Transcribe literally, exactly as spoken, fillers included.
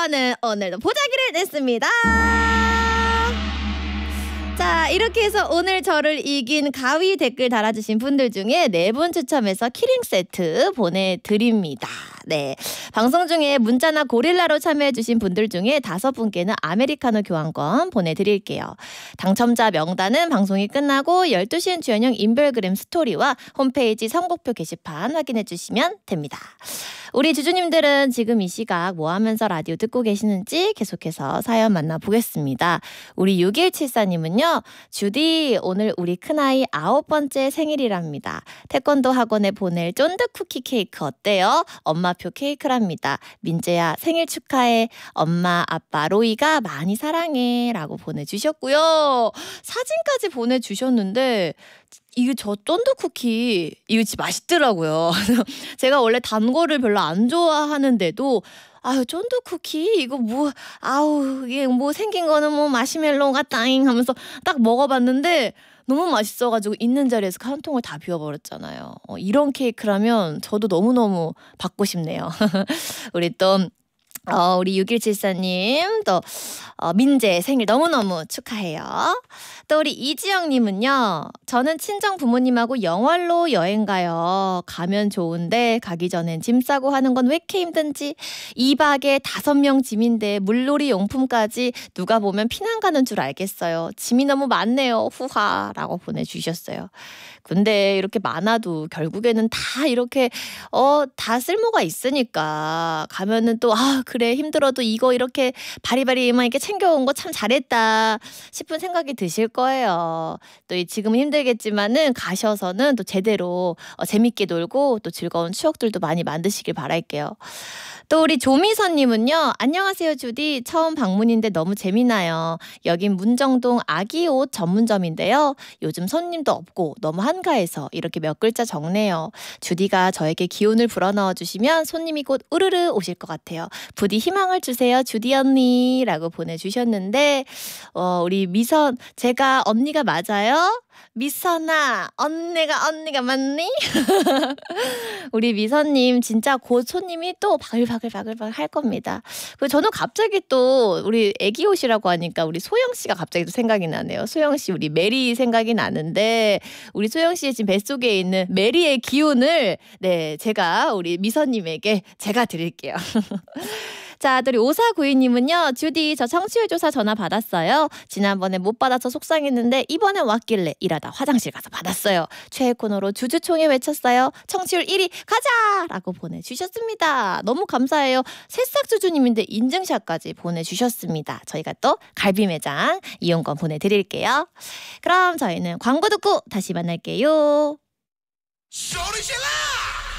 저는 오늘도 보자기를 냈습니다. 자, 이렇게 해서 오늘 저를 이긴 가위 댓글 달아주신 분들 중에 네 분 추첨해서 키링 세트 보내드립니다. 네, 방송 중에 문자나 고릴라로 참여해주신 분들 중에 다섯 분께는 아메리카노 교환권 보내드릴게요. 당첨자 명단은 방송이 끝나고 열두 시엔 주연형 인별그램 스토리와 홈페이지 선곡표 게시판 확인해주시면 됩니다. 우리 주주님들은 지금 이 시각 뭐 하면서 라디오 듣고 계시는지 계속해서 사연 만나보겠습니다. 우리 육일칠사님은요. 주디, 오늘 우리 큰아이 아홉 번째 생일이랍니다. 태권도 학원에 보낼 쫀득 쿠키 케이크 어때요? 엄마표 케이크랍니다. 민재야, 생일 축하해. 엄마, 아빠, 로이가 많이 사랑해. 라고 보내주셨고요. 사진까지 보내주셨는데 이게 저 쫀득 쿠키 이거 진짜 맛있더라고요. 제가 원래 단 거를 별로 안 좋아하는데도 아유 쫀득 쿠키 이거 뭐 아우 이게 뭐 생긴 거는 뭐 마시멜로 같다잉 하면서 딱 먹어봤는데 너무 맛있어가지고 있는 자리에서 한 통을 다 비워버렸잖아요. 어, 이런 케이크라면 저도 너무너무 받고 싶네요. 우리 또 어, 우리 육일칠사님 또 어, 민재 생일 너무너무 축하해요. 또 우리 이지영님은요. 저는 친정 부모님하고 영월로 여행 가요. 가면 좋은데 가기 전엔 짐 싸고 하는 건 왜 이렇게 힘든지. 이 박에 다섯 명 짐인데 물놀이 용품까지 누가 보면 피난 가는 줄 알겠어요. 짐이 너무 많네요. 후하 라고 보내주셨어요. 근데 이렇게 많아도 결국에는 다 이렇게 어, 다 쓸모가 있으니까 가면은 또 아 그래 힘들어도 이거 이렇게 바리바리만 이렇게 챙겨온 거 참 잘했다 싶은 생각이 드실 거예요. 또 지금은 힘들겠지만은 가셔서는 또 제대로 어, 재밌게 놀고 또 즐거운 추억들도 많이 만드시길 바랄게요. 또 우리 조미선님은요. 안녕하세요 주디. 처음 방문인데 너무 재미나요. 여긴 문정동 아기 옷 전문점인데요. 요즘 손님도 없고 너무 한가해서 이렇게 몇 글자 적네요. 주디가 저에게 기운을 불어넣어 주시면 손님이 곧 우르르 오실 것 같아요. 부디 희망을 주세요 주디 언니 라고 보내주셨는데 어, 우리 미선 제가 언니가 맞아요? 미선아 언니가 언니가 맞니? 우리 미선님 진짜 곧 손님이 또 바글바글바글바글 할 겁니다. 그리고 저는 갑자기 또 우리 애기 옷이라고 하니까 우리 소영씨가 갑자기 또 생각이 나네요. 소영씨 우리 메리 생각이 나는데 우리 소영씨의 지금 뱃속에 있는 메리의 기운을 네 제가 우리 미선님에게 제가 드릴게요. 자, 또 우리 오사구이님은요. 주디 저 청취율 조사 전화 받았어요. 지난번에 못 받아서 속상했는데 이번엔 왔길래 일하다 화장실 가서 받았어요. 최애 코너로 주주총회 외쳤어요. 청취율 일 위 가자! 라고 보내주셨습니다. 너무 감사해요. 새싹 주주님인데 인증샷까지 보내주셨습니다. 저희가 또 갈비매장 이용권 보내드릴게요. 그럼 저희는 광고 듣고 다시 만날게요. 소리 질러!